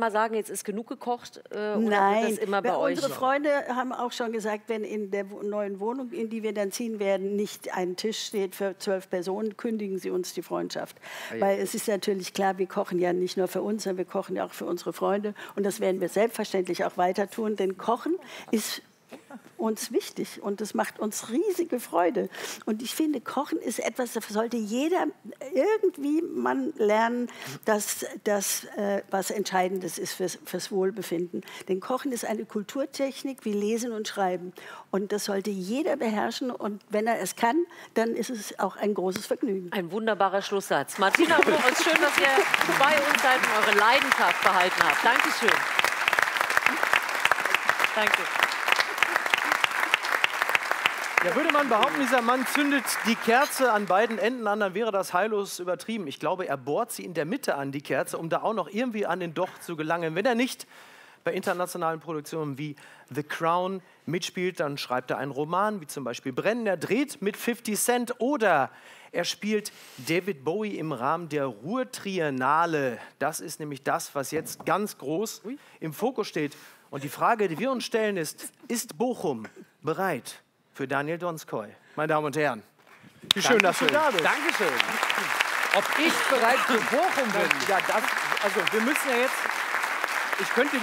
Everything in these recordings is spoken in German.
mal sagen, jetzt ist genug gekocht? Oder Nein, wird das immer bei euch? unsere Freunde haben auch schon gesagt, wenn in der neuen Wohnung, in die wir dann ziehen werden, nicht ein Tisch steht für 12 Personen, kündigen sie uns die Freundschaft. Weil es ist natürlich klar, wir kochen ja nicht nur für uns, sondern wir kochen ja auch für unsere Freunde. Und das werden wir selbstverständlich auch weiter tun, denn Kochen ist uns wichtig und das macht uns riesige Freude. Und ich finde, Kochen ist etwas, das sollte jeder irgendwie man lernen, dass das was Entscheidendes ist fürs Wohlbefinden. Denn Kochen ist eine Kulturtechnik wie Lesen und Schreiben. Und das sollte jeder beherrschen. Und wenn er es kann, dann ist es auch ein großes Vergnügen. Ein wunderbarer Schlusssatz. Martina und Moritz, schön, dass ihr bei uns seid und eure Leidenschaft behalten habt. Dankeschön. Danke. Ja, würde man behaupten, dieser Mann zündet die Kerze an beiden Enden an, dann wäre das heillos übertrieben. Ich glaube, er bohrt sie in der Mitte an, die Kerze, um da auch noch irgendwie an den Docht zu gelangen. Wenn er nicht bei internationalen Produktionen wie The Crown mitspielt, dann schreibt er einen Roman, wie zum Beispiel Brennen. Er dreht mit 50 Cent oder er spielt David Bowie im Rahmen der Ruhr-Triennale. Das ist nämlich das, was jetzt ganz groß im Fokus steht. Und die Frage, die wir uns stellen, ist Bochum bereit für Daniel Donskoy? Meine Damen und Herren, wie schön, dass du da bist. Dankeschön. Ob ich bereit für Bochum bin? Ja, also wir müssen ja jetzt, ich könnte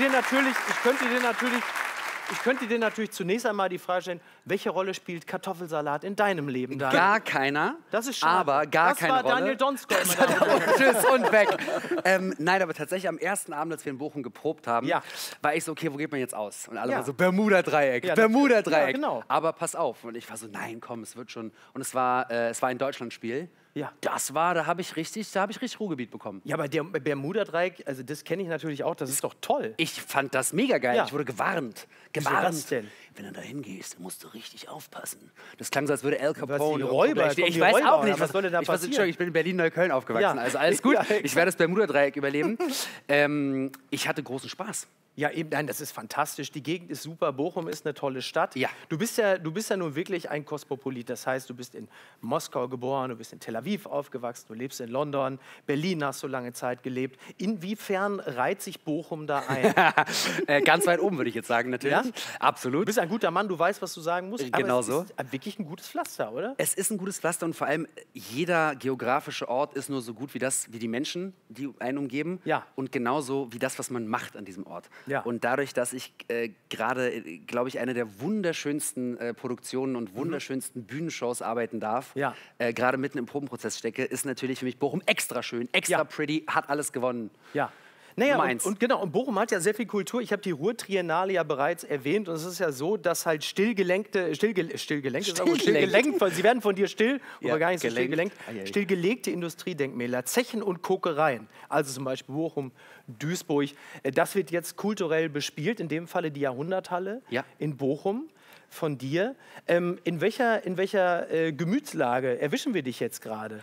dir natürlich zunächst einmal die Frage stellen, welche Rolle spielt Kartoffelsalat in deinem Leben? Daniel? Gar keiner. Das ist schade. Aber gar keine Rolle. Das war Daniel Donskoy. Tschüss und weg. Nein, aber tatsächlich am ersten Abend, als wir in Bochum geprobt haben, war ich so, okay, wo geht man jetzt aus? Und alle waren so, Bermuda-Dreieck, Bermuda-Dreieck. Ja, genau. Aber pass auf. Und ich war so, nein, komm, es wird schon. Und es war ein Deutschlandspiel. Ja. Da habe ich richtig Ruhrgebiet bekommen. Ja, aber der Bermuda-Dreieck, also das kenne ich natürlich auch, das ist doch toll. Ich fand das mega geil. Ja. Ich wurde gewarnt. Wieso das denn? Wenn du da hingehst, musst du richtig aufpassen. Das klang so, als würde Al Was, Capone... die Räuber, Ich weiß auch nicht, was soll denn da passieren? Ich bin in Berlin-Neukölln aufgewachsen, Ja. also alles gut. Ja, Ich werde das Bermuda-Dreieck überleben. Ich hatte großen Spaß. Ja, eben, nein, das ist fantastisch. Die Gegend ist super. Bochum ist eine tolle Stadt. Ja. Du bist ja nun wirklich ein Kosmopolit. Das heißt, du bist in Moskau geboren, du bist in Tel Aviv aufgewachsen, du lebst in London, Berlin hast du lange Zeit gelebt. Inwiefern reiht sich Bochum da ein? Ganz weit oben, würde ich jetzt sagen, natürlich. Ja? Absolut. Du bist ein guter Mann, du weißt, was du sagen musst. Genau aber so. Es ist wirklich ein gutes Pflaster, oder? Es ist ein gutes Pflaster und vor allem jeder geografische Ort ist nur so gut wie die Menschen, die einen umgeben. Ja. Und genauso wie das, was man macht an diesem Ort. Ja. Und dadurch, dass ich gerade, glaube ich, eine der wunderschönsten Produktionen und wunderschönsten Bühnenshows arbeiten darf, Ja. Gerade mitten im Probenprozess stecke, ist natürlich für mich Bochum extra schön, extra pretty, hat alles gewonnen. Ja. Naja, Nummer eins. und genau, und Bochum hat ja sehr viel Kultur. Ich habe die Ruhr-Triennale ja bereits erwähnt. Und es ist ja so, dass halt stillgelenkt, sie werden von dir still, aber gar nicht so stillgelenkt, stillgelegte Industriedenkmäler, Zechen und Kokereien, also zum Beispiel Bochum, Duisburg, das wird jetzt kulturell bespielt, in dem Falle die Jahrhunderthalle in Bochum von dir. In welcher Gemütslage erwischen wir dich jetzt gerade?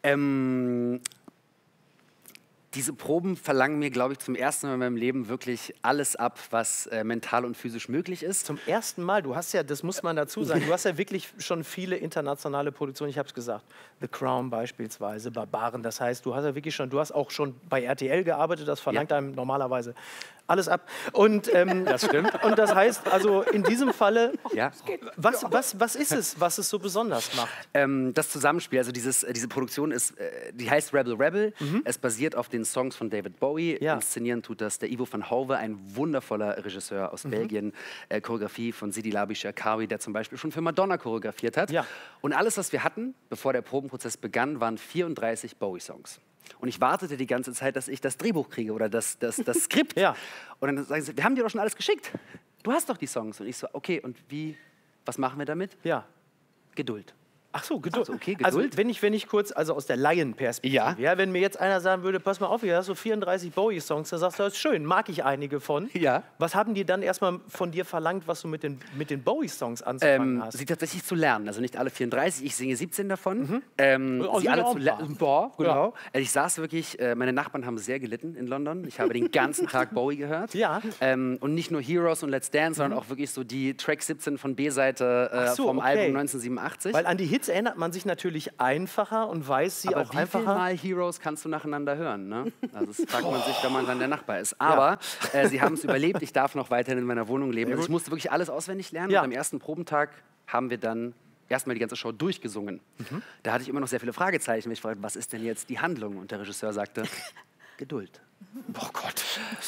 Diese Proben verlangen mir, glaube ich, zum ersten Mal in meinem Leben wirklich alles ab, was mental und physisch möglich ist. Zum ersten Mal, du hast ja, das muss man dazu sagen, du hast ja wirklich schon viele internationale Produktionen, ich habe es gesagt, The Crown beispielsweise, Barbaren, das heißt, du hast ja wirklich schon, du hast auch schon bei RTL gearbeitet, das verlangt einem normalerweise alles ab. Und, das stimmt. Und das heißt, also in diesem Falle, Ja. was ist es, was es so besonders macht? Das Zusammenspiel, also diese Produktion ist, die heißt Rebel Rebel. Es basiert auf den Songs von David Bowie. Ja. Inszenieren tut das der Ivo van Hove, ein wundervoller Regisseur aus Belgien. Choreografie von Sidi Labi Cherkaoui, der zum Beispiel schon für Madonna choreografiert hat. Ja. Und alles, was wir hatten, bevor der Probenprozess begann, waren 34 Bowie-Songs. Und ich wartete die ganze Zeit, dass ich das Drehbuch kriege oder das Skript. Ja. Und dann sagen sie, wir haben dir doch schon alles geschickt. Du hast doch die Songs. Und ich so, okay, und was machen wir damit? Ja. Geduld. Ach so, Geduld. Also, okay, Also Geduld. wenn ich kurz, also aus der Laienperspektive, Ja. wenn mir jetzt einer sagen würde, pass mal auf, hier hast du 34 Bowie-Songs, dann sagst du, das ist schön, mag ich einige von. Ja. Was haben die dann erstmal von dir verlangt, was du mit den Bowie-Songs anzufangen hast? Sie tatsächlich zu lernen. Also nicht alle 34, ich singe 17 davon. Also Sie alle auch zu ein lernen. Boah, genau. Also ich saß wirklich, meine Nachbarn haben sehr gelitten in London. Ich habe den ganzen Tag Bowie gehört. Ja. Und nicht nur Heroes und Let's Dance, sondern auch wirklich so die Track 17 von B-Seite Ach so, vom okay. Album 1987. Weil an die Hits jetzt erinnert man sich natürlich einfacher und weiß sie aber auch wie einfacher. viel Mal Heroes kannst du nacheinander hören? Ne? Also das fragt man sich, wenn man dann der Nachbar ist. Aber sie haben es überlebt. Ich darf noch weiterhin in meiner Wohnung leben. Also ich musste wirklich alles auswendig lernen. Und am ersten Probentag haben wir dann erstmal die ganze Show durchgesungen. Da hatte ich immer noch sehr viele Fragezeichen. Ich fragte, was ist denn jetzt die Handlung? Und der Regisseur sagte, Geduld. Oh Gott.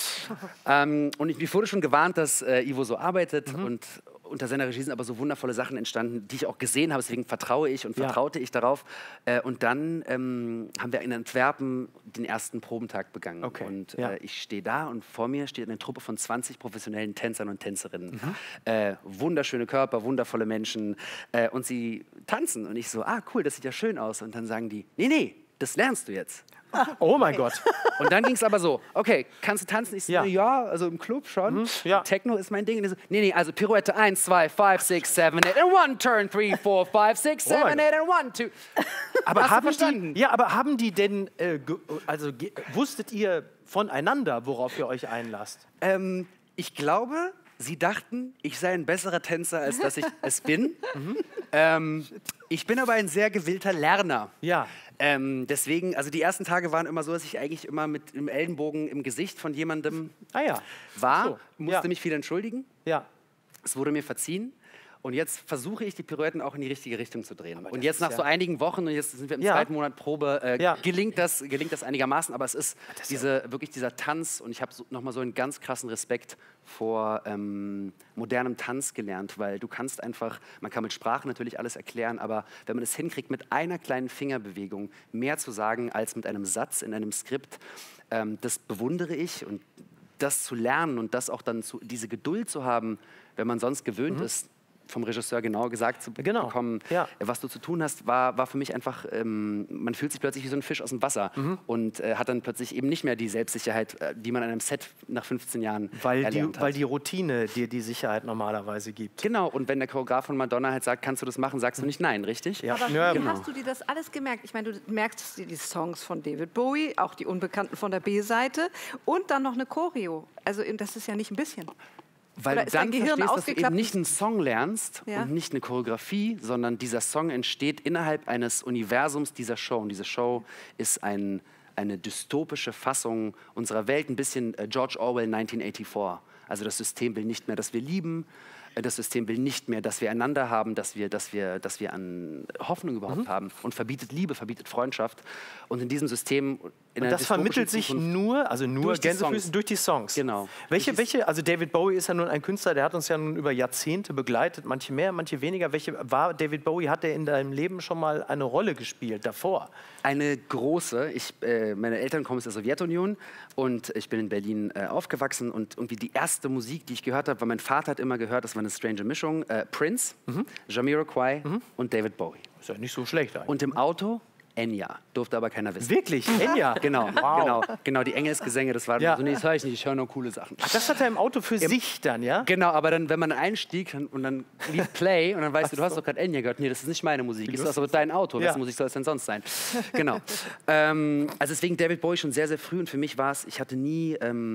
Und mir wurde schon gewarnt, dass Ivo so arbeitet und unter seiner Regie sind aber so wundervolle Sachen entstanden, die ich auch gesehen habe, deswegen vertraue ich und vertraute ich darauf. Und dann haben wir in Antwerpen den ersten Probentag begangen. Okay. Und ich stehe da und vor mir steht eine Truppe von 20 professionellen Tänzern und Tänzerinnen. Wunderschöne Körper, wundervolle Menschen und sie tanzen. Und ich so, cool, das sieht ja schön aus. Und dann sagen die, nee, das lernst du jetzt. Oh mein Gott. Und dann ging es aber so, okay, kannst du tanzen? Ich so, ja, also im Club schon. Techno ist mein Ding. Und die so, nee, also Pirouette 1, 2, 5, 6, 7, 8 and 1 turn, 3, 4, 5, 6, 7, 8 and 1, 2. Aber haben die denn, wusstet ihr voneinander, worauf ihr euch einlasst? Ich glaube, sie dachten, ich sei ein besserer Tänzer, als dass ich es bin. Ich bin aber ein sehr gewillter Lerner. Ja. Deswegen, also die ersten Tage waren immer so, dass ich eigentlich immer mit dem Ellenbogen im Gesicht von jemandem war, musste mich viel entschuldigen. Ja. Es wurde mir verziehen. Und jetzt versuche ich, die Pirouetten auch in die richtige Richtung zu drehen. Und jetzt nach so einigen Wochen, und jetzt sind wir im zweiten Monat Probe, gelingt das einigermaßen. Aber es ist wirklich dieser Tanz. Und ich habe nochmal so einen ganz krassen Respekt vor modernem Tanz gelernt. Weil du kannst einfach, man kann mit Sprache natürlich alles erklären, aber wenn man es hinkriegt, mit einer kleinen Fingerbewegung mehr zu sagen, als mit einem Satz in einem Skript, das bewundere ich. Und das zu lernen und das auch dann diese Geduld zu haben, wenn man sonst gewöhnt ist, vom Regisseur genau gesagt zu bekommen, was du zu tun hast, war für mich einfach, man fühlt sich plötzlich wie so ein Fisch aus dem Wasser und hat dann plötzlich eben nicht mehr die Selbstsicherheit, die man an einem Set nach 15 Jahren erlernt hat. Weil die Routine dir die Sicherheit normalerweise gibt. Genau, und wenn der Choreograf von Madonna halt sagt, kannst du das machen, sagst du nicht nein, richtig? Ja. Aber wie hast du dir das alles gemerkt? Ich meine, du merkst dir die Songs von David Bowie, auch die Unbekannten von der B-Seite und dann noch eine Choreo. Also das ist ja nicht ein bisschen. Weil du dann verstehst, dass du eben nicht einen Song lernst und nicht eine Choreografie, sondern dieser Song entsteht innerhalb eines Universums dieser Show. Und diese Show ist eine dystopische Fassung unserer Welt, ein bisschen George Orwell 1984. Also das System will nicht mehr, dass wir lieben, das System will nicht mehr, dass wir einander haben, dass wir an Hoffnung überhaupt haben und verbietet Liebe, verbietet Freundschaft. Und in diesem System... Und das vermittelt sich nur Gänsefüßchen durch die Songs. Genau. Also David Bowie ist ja nun ein Künstler, der hat uns ja nun über Jahrzehnte begleitet, manche mehr, manche weniger. David Bowie, hat er in deinem Leben schon mal eine Rolle gespielt davor? Eine große. Meine Eltern kommen aus der Sowjetunion und ich bin in Berlin aufgewachsen und irgendwie die erste Musik, die ich gehört habe, weil mein Vater hat immer gehört, das war eine strange Mischung, Prince, Jamiroquai und David Bowie. Ist ja nicht so schlecht eigentlich. Und im Auto Enya, durfte aber keiner wissen. Wirklich? Enya? Genau, die Engelsgesänge, das war so, nee, das höre ich nicht, ich höre nur coole Sachen. Ach, das hat er im Auto für sich dann, ja? Genau, aber dann, wenn man einstieg und dann lief Play und dann weißt du hast doch gerade Enya gehört, nee, das ist nicht meine Musik, ist das aber dein Auto, wessen Musik soll es denn sonst sein? Genau. Also deswegen David Bowie schon sehr, sehr früh und für mich war es, ich hatte nie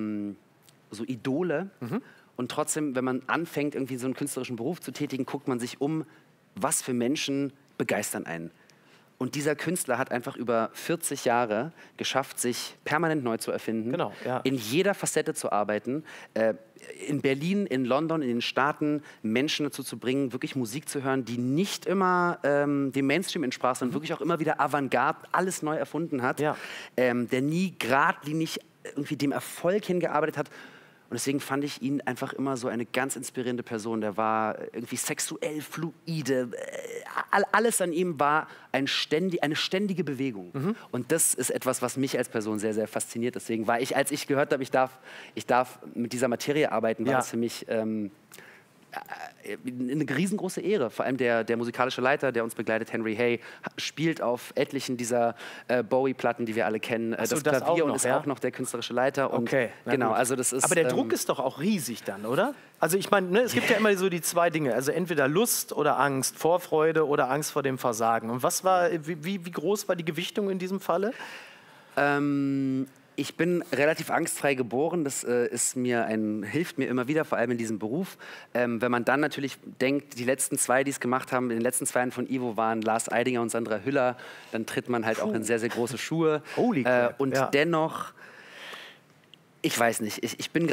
so Idole und trotzdem, wenn man anfängt, irgendwie so einen künstlerischen Beruf zu tätigen, guckt man sich um, was für Menschen begeistern einen. Und dieser Künstler hat einfach über 40 Jahre geschafft, sich permanent neu zu erfinden, in jeder Facette zu arbeiten, in Berlin, in London, in den Staaten Menschen dazu zu bringen, wirklich Musik zu hören, die nicht immer dem Mainstream entsprach, sondern wirklich auch immer wieder Avantgarde, alles neu erfunden hat, der nie geradlinig irgendwie dem Erfolg hingearbeitet hat. Und deswegen fand ich ihn einfach immer so eine ganz inspirierende Person. Der war irgendwie sexuell fluide. Alles an ihm war eine ständige Bewegung. Und das ist etwas, was mich als Person sehr, sehr fasziniert. Deswegen war ich, als ich gehört habe, ich darf mit dieser Materie arbeiten, war das für mich eine riesengroße Ehre. Vor allem der musikalische Leiter, der uns begleitet, Henry Hay, spielt auf etlichen dieser Bowie-Platten, die wir alle kennen, das Klavier und ist auch noch der künstlerische Leiter. Und genau, also das ist, aber der Druck ist doch auch riesig dann, oder? Also ich meine, es gibt ja immer so die zwei Dinge, also entweder Lust oder Angst, Vorfreude oder Angst vor dem Versagen. Und wie groß war die Gewichtung in diesem Falle? Ich bin relativ angstfrei geboren. Das hilft mir immer wieder, vor allem in diesem Beruf. Wenn man dann natürlich denkt, die letzten zwei, die es gemacht haben, in den letzten 2 Jahren von Ivo waren Lars Eidinger und Sandra Hüller, dann tritt man halt auch in sehr, sehr große Schuhe. Und dennoch, ich weiß nicht, ich bin